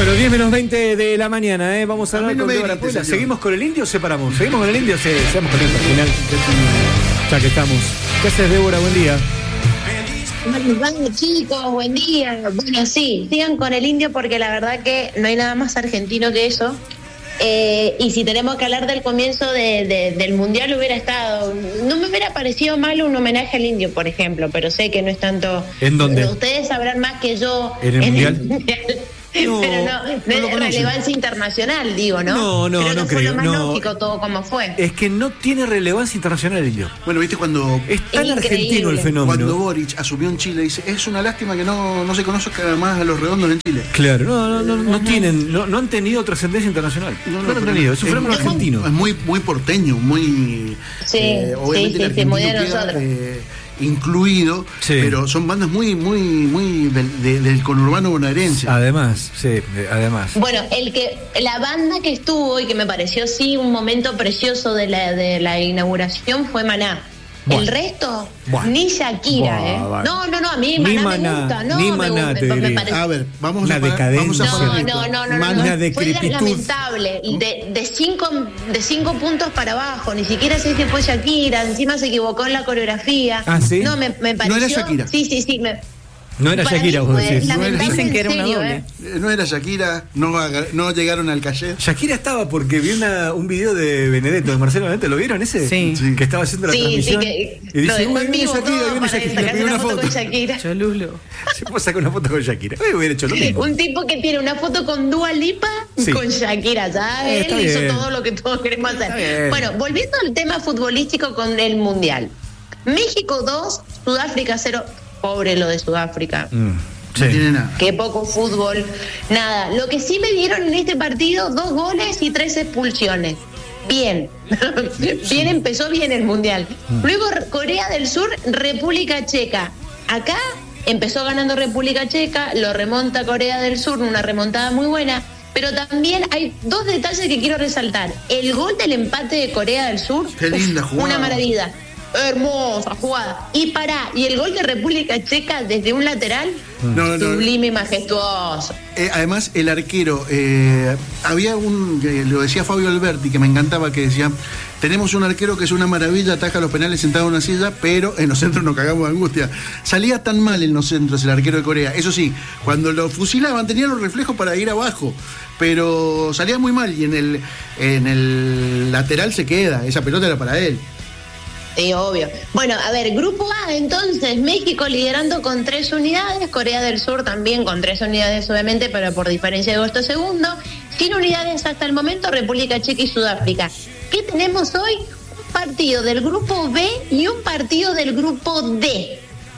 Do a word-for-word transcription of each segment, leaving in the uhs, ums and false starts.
Bueno, diez menos veinte de la mañana, ¿eh? Vamos a hablar no con Débora Puebla. ¿Seguimos con el indio o separamos? ¿Seguimos con el indio? Sí, seguimos con el indio al final. Ya que estamos. ¿Qué haces, Débora? Buen día. Bueno, chicos, buen día. Bueno, sí, sigan con el indio porque la verdad que no hay nada más argentino que eso. Eh, y si tenemos que hablar del comienzo de, de, del Mundial hubiera estado, no me hubiera parecido mal un homenaje al indio, por ejemplo, pero sé que no es tanto. ¿En dónde? Ustedes sabrán más que yo. ¿En el en Mundial? El mundial. No, pero no, no, no es de relevancia internacional, digo, ¿no? No, no, creo no que creo. fue lo más no. lógico todo como fue. Es que no tiene relevancia internacional el indio. Bueno, viste cuando... Es tan Es argentino increíble. el fenómeno. Cuando Boric asumió en Chile, dice, es una lástima que no, no se conozca más a los redondos en Chile. Claro, no, no, no, no tienen, no, no han tenido trascendencia internacional. No, no, lo han tenido, es un fenómeno argentino. Es muy, muy porteño, muy... Sí, eh, obviamente sí, el sí, sí, muy de argentino queda, nosotros. eh, incluido, Sí. pero son bandas muy, muy, muy del, de- del conurbano bonaerense. Además, sí, eh, además. Bueno, el que la banda que estuvo y que me pareció sí un momento precioso de la de la inauguración fue Maná. Bueno. El resto, Bueno. ni Shakira, Bueno, ¿eh? bueno. No, no, no, a mí Ni Maná, Maná, me gusta, no, ni me, Maná, me- te me diría. parece. A ver, vamos Una a parar, decadencia. vamos a No, parar no, esto. no, no, no, Maná- no. Una Fue decrepitud. lamentable. De, de, cinco, de cinco puntos para abajo, ni siquiera sé si fue Shakira, encima se equivocó en la coreografía. Ah, ¿sí? No, me, me pareció. era Shakira. Sí, sí, sí. Me, No era para Shakira, mí vos fue decís. lamentable, Dicen que en era una serio, doble. ¿eh? Eh, No era Shakira, no, aga- no llegaron al calle. Shakira estaba porque vi una, un video de Benedetto, de Marcelo Benedetto, ¿lo vieron ese? Sí. Sí. Que estaba haciendo la Sí, sí, transmisión. que y dice, lo dejó uy, en viene vivo Shakira, todo viene para Shakira, sacarse pidió una una foto foto. con Shakira. Cholulo. Se puede sacar una foto con Shakira. Uy, hubiera hecho lo mismo. Un tipo que tiene una foto con Dua Lipa Sí. con Shakira, ya Eh, él está hizo bien. todo lo que todos queremos hacer. Está bien. Bueno, volviendo al tema futbolístico con el Mundial. México dos, Sudáfrica cero. Pobre lo de Sudáfrica. Mm, No tiene nada. Qué poco fútbol. Nada. Lo que sí me dieron en este partido, dos goles y tres expulsiones. Bien. Bien, empezó bien el Mundial. Luego Corea del Sur, República Checa. Acá empezó ganando República Checa, lo remonta Corea del Sur, una remontada muy buena. Pero también hay dos detalles que quiero resaltar. El gol del empate de Corea del Sur. Qué linda jugada. Una maravilla. Hermosa jugada. Y pará, y el gol de República Checa desde un lateral, No, no, sublime y majestuoso. Eh, además, el arquero, eh, había un, que lo decía Fabio Alberti, que me encantaba, que decía, tenemos un arquero que es una maravilla, ataja los penales sentado en una silla, pero en los centros nos cagamos de angustia. Salía tan mal en los centros el arquero de Corea. Eso sí, cuando lo fusilaban tenía los reflejos para ir abajo, pero salía muy mal y en el, en el lateral se queda, esa pelota era para él. Sí, obvio. Bueno, a ver, grupo A, entonces, México liderando con tres unidades, Corea del Sur también con tres unidades, obviamente, pero por diferencia de gusto segundo. Sin unidades hasta el momento, República Checa y Sudáfrica. ¿Qué tenemos hoy? Un partido del grupo B y un partido del grupo D.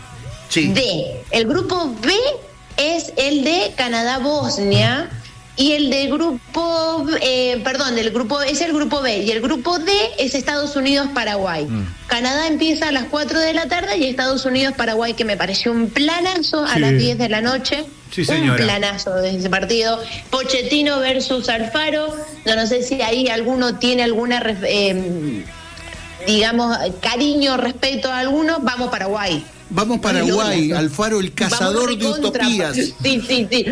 Sí. D. El grupo B es el de Canadá-Bosnia. Y el de grupo, eh, perdón, el grupo es el grupo B y el grupo D es Estados Unidos-Paraguay. Mm. Canadá empieza a las cuatro de la tarde y Estados Unidos-Paraguay, que me pareció un planazo a Sí. las diez de la noche. Sí, un señora. planazo de ese partido. Pochettino versus Alfaro. No, no sé si ahí alguno tiene alguna, ref- eh, digamos, cariño, respeto a alguno. Vamos Paraguay. Vamos Paraguay, Vamos, Alfaro, el cazador de recontra- utopías. Sí, sí, sí.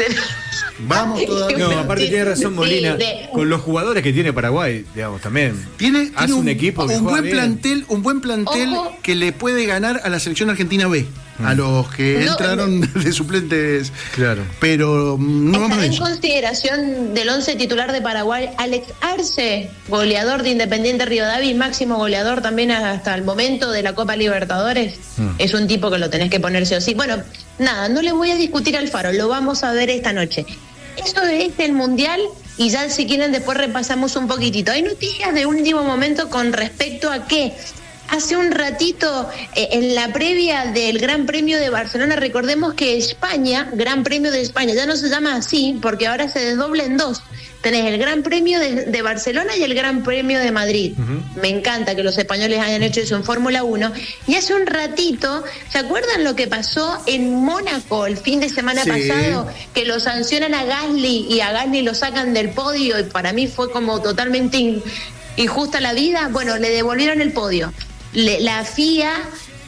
Vamos todavía. No, aparte Sí, tiene razón sí, Molina. de- Con los jugadores que tiene Paraguay, digamos, también. Tiene, Hace tiene un equipo que un juega buen bien. plantel, un buen plantel Ojo. que le puede ganar a la selección argentina B, a los que No, entraron de suplentes. Claro. Pero mm, no vamos Estará a en eso. consideración del once titular de Paraguay Alex Arce, goleador de Independiente Rivadavia y máximo goleador también hasta el momento de la Copa Libertadores. Mm. Es un tipo que lo tenés que ponerse así. Bueno, nada, no le voy a discutir al Faro, lo vamos a ver esta noche. Eso es el Mundial y ya si quieren después repasamos un poquitito. Hay noticias de último momento con respecto a que hace un ratito, eh, en la previa del Gran Premio de Barcelona, recordemos que España, Gran Premio de España, ya no se llama así porque ahora se desdobla en dos. Tenés el Gran Premio de, de Barcelona y el Gran Premio de Madrid. Ujú. Me encanta que los españoles hayan hecho eso en Fórmula uno. Y hace un ratito, ¿se acuerdan lo que pasó en Mónaco el fin de semana Sí. pasado? Que lo sancionan a Gasly y a Gasly lo sacan del podio y para mí fue como totalmente in- injusta la vida. Bueno, le devolvieron el podio. Le- la F I A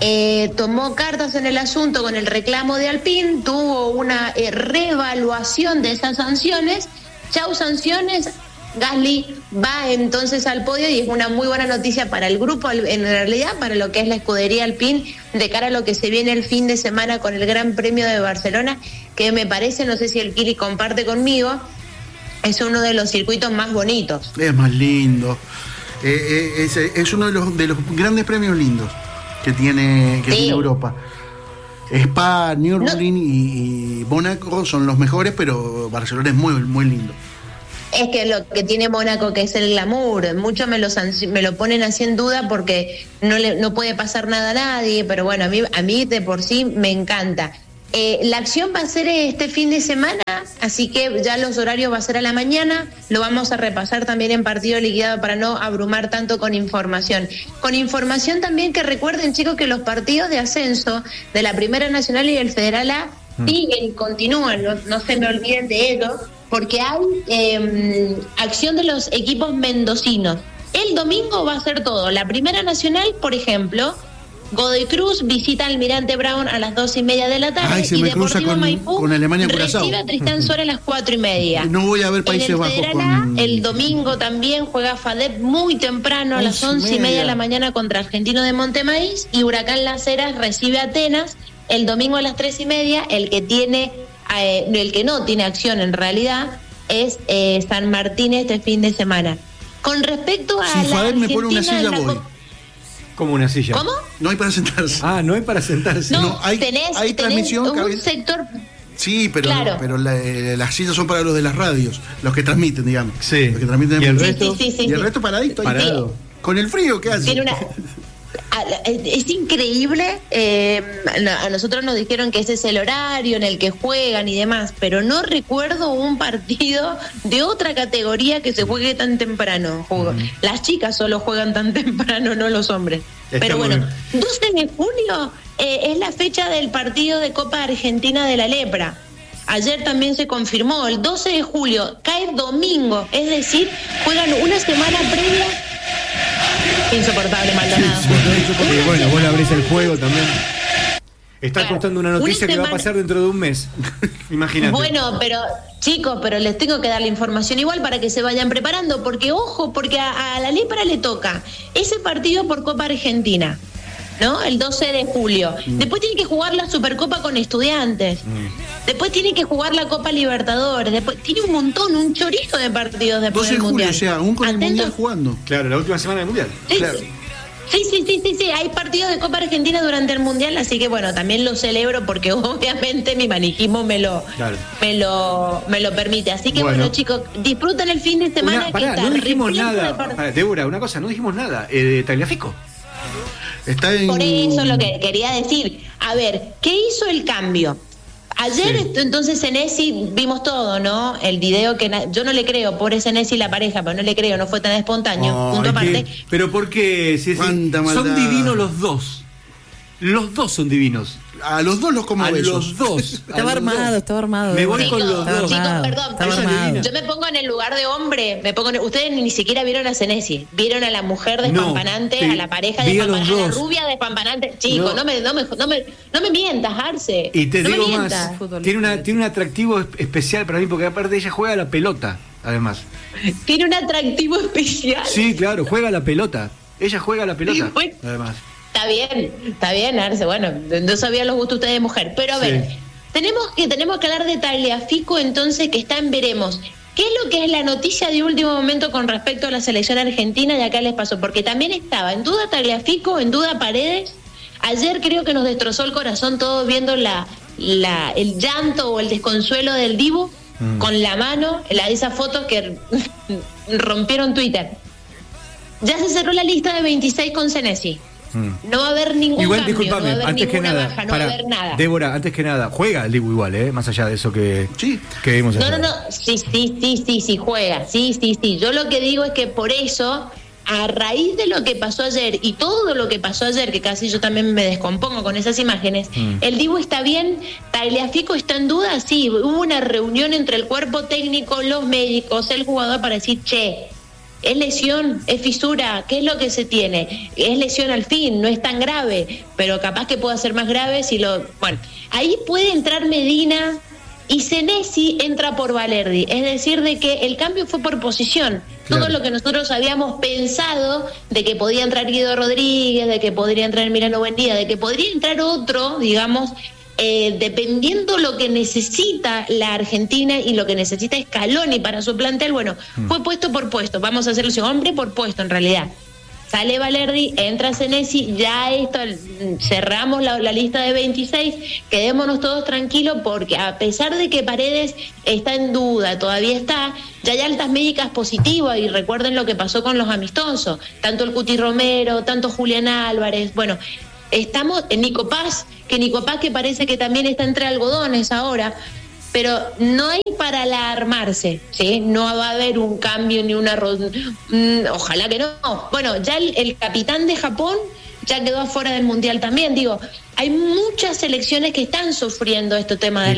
eh, tomó cartas en el asunto con el reclamo de Alpine, tuvo una eh, reevaluación de esas sanciones. Chau sanciones, Gasly va entonces al podio y es una muy buena noticia para el grupo, en realidad para lo que es la escudería Alpine, de cara a lo que se viene el fin de semana con el Gran Premio de Barcelona, que me parece, no sé si el Kili comparte conmigo, es uno de los circuitos más bonitos. Es más lindo. Eh, eh, es, es uno de los, de los grandes premios lindos que tiene, que sí. tiene Europa. Spa, Nürburgring no. y, y Mónaco son los mejores, pero Barcelona es muy, muy lindo. Es que lo que tiene Mónaco, que es el glamour, muchos me lo, me lo ponen así en duda porque no, le, no puede pasar nada a nadie, pero bueno, a mí, a mí de por sí me encanta. Eh, la acción va a ser este fin de semana, así que ya los horarios va a ser a la mañana, lo vamos a repasar también en partido liquidado para no abrumar tanto con información. Con información también que recuerden, chicos, que los partidos de ascenso de la Primera Nacional y del Federal A mm. siguen y continúan, no, no se me olviden de ellos, porque hay eh, acción de los equipos mendocinos. El domingo va a ser todo. La Primera Nacional, por ejemplo, Godoy Cruz visita Almirante Brown a las dos y media de la tarde. Ay, se y me cruza Deportivo con, Maipú con Alemania Curazao. recibe a Tristán Suárez a las cuatro y media. No voy a ver Países en el Bajos. Federal Con... A, el domingo también juega FADEP muy temprano a las once y media de la mañana contra Argentino de Montemaíz, y Huracán Las Heras recibe a Atenas el domingo a las tres y media. El que tiene, eh, el que no tiene acción en realidad es eh, San Martín este fin de semana. Con respecto a si la FADEP me pone una silla, la... voy. ¿Cómo una silla? ¿Cómo? No hay para sentarse. Ah, no hay para sentarse. No, no hay, tenés, hay tenés transmisión. un cabe... sector... Sí, pero, claro. pero la, eh, las sillas son para los de las radios, los que transmiten, digamos. Sí. Los que transmiten ¿Y el sí, resto? Sí, sí, sí, y el sí. resto paradito. Ahí. Parado. Con el frío, ¿qué hace? Tiene una... Es increíble, eh, a nosotros nos dijeron que ese es el horario en el que juegan y demás, pero no recuerdo un partido de otra categoría que se juegue tan temprano. Uh-huh. Las chicas solo juegan tan temprano, no los hombres. Está pero bueno, bien. doce de junio eh, es la fecha del partido de Copa Argentina de la Lepra. Ayer también se confirmó, el doce de julio, cae domingo, es decir, juegan una semana previa. Insoportable, Maldonado. Sí, sí, porque, bueno, vos le abrís el juego también. Está claro, contando una noticia una que va a pasar dentro de un mes. Imagínate. Bueno, pero chicos, pero les tengo que dar la información igual para que se vayan preparando, porque ojo, porque a, a la Lepra le toca ese partido por Copa Argentina, ¿no? El doce de julio. Mm. Después tiene que jugar la Supercopa con Estudiantes. Mm. Después tiene que jugar la Copa Libertadores. Después tiene un montón, un chorizo de partidos después del Mundial. doce de julio, o sea, aún con Atentos. el Mundial jugando. Claro, la última semana del Mundial. Sí, claro. Sí, sí, sí, sí, sí, hay partidos de Copa Argentina durante el Mundial, así que bueno, también lo celebro porque obviamente mi maniquismo me lo, claro. me lo, me lo permite. Así que bueno, bueno chicos, disfruten el fin de semana. Una, pará, que no dijimos nada, de part... pará, Débora, una cosa, no dijimos nada, eh, de Tagliafico. Está en... Por eso es lo que quería decir. A ver, ¿qué hizo el cambio? Ayer, sí. entonces, Senesi, vimos todo, ¿no? El video que na- yo no le creo, pobre Senesi y la pareja, pero no le creo, no fue tan espontáneo. Oh, punto aparte. Que, pero ¿por qué? Si es, son divinos los dos. Los dos son divinos. A los dos los como a besos. los dos. Estaba armado, dos. estaba armado. Me voy chicos, con los dos. Chicos, perdón, perdón. Yo me pongo en el lugar de hombre, me pongo en, ustedes ni siquiera vieron a Senesi, vieron a la mujer despampanante, no, te, a la pareja despampanante, a la rubia despampanante. Chicos, no, no, me, no, me, no, me, no me mientas, Arce. Y te no digo más, tiene, una, tiene un atractivo especial para mí, porque aparte ella juega a la pelota, además. Tiene un atractivo especial. Sí, claro, juega a la pelota. Ella juega a la pelota, pues, además. Está bien, está bien, Arce. Bueno, no sabía los gustos ustedes de mujer. Pero a ver, sí. tenemos que tenemos que hablar de Tagliafico, entonces, que está en veremos. ¿Qué es lo que es la noticia de último momento con respecto a la selección argentina? Y acá les pasó, porque también estaba en duda Tagliafico, en duda Paredes. Ayer creo que nos destrozó el corazón todos viendo la, la el llanto o el desconsuelo del Dibu mm. con la mano, la de esas fotos que rompieron Twitter. Ya se cerró la lista de veintiséis con Senesi. No va a haber ningún igual, cambio, discúlpame, no va a haber antes que nada, baja, no para, va a haber nada. Débora, antes que nada, juega el Dibu igual, ¿eh? Más allá de eso que, sí. que vimos No, ayer. no, no, sí, sí, sí, sí, sí, juega, sí, sí, sí. Yo lo que digo es que por eso, a raíz de lo que pasó ayer y todo lo que pasó ayer, que casi yo también me descompongo con esas imágenes, mm. el Dibu está bien, Tagliafico está en duda, sí, hubo una reunión entre el cuerpo técnico, los médicos, el jugador para decir, che, ¿Es lesión? ¿Es fisura? ¿Qué es lo que se tiene? Es lesión al fin, no es tan grave, pero capaz que pueda ser más grave si lo... Bueno, ahí puede entrar Medina y Senesi entra por Valerdi, es decir, de que el cambio fue por posición. Claro. Todo lo que nosotros habíamos pensado de que podía entrar Guido Rodríguez, de que podría entrar Emiliano Buendía, de que podría entrar otro, digamos... Eh, dependiendo lo que necesita la Argentina y lo que necesita Scaloni para su plantel, bueno, mm. fue puesto por puesto, vamos a hacerlo así, hombre por puesto en realidad. Sale Valerdi, entra Senesi, ya esto, cerramos la, la lista de veintiséis, quedémonos todos tranquilos porque a pesar de que Paredes está en duda, todavía está, ya hay altas médicas positivas y recuerden lo que pasó con los amistosos, tanto el Cuti Romero, tanto Julián Álvarez, bueno... Estamos en Nico Paz, que Nico Paz que parece que también está entre algodones ahora, pero no hay para alarmarse, ¿sí? No va a haber un cambio ni una... Mm, ojalá que no. Bueno, ya el, el capitán de Japón ya quedó afuera del Mundial también. Digo, hay muchas selecciones que están sufriendo este tema de